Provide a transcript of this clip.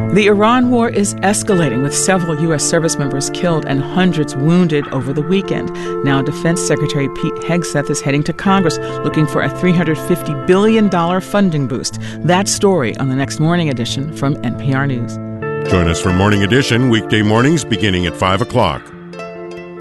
The Iran war is escalating, with several U.S. service members killed and hundreds wounded over the weekend. Now, Defense Secretary Pete Hegseth is heading to Congress looking for a $350 billion funding boost. That story on the next Morning Edition from NPR News. Join us for Morning Edition weekday mornings beginning at 5 o'clock.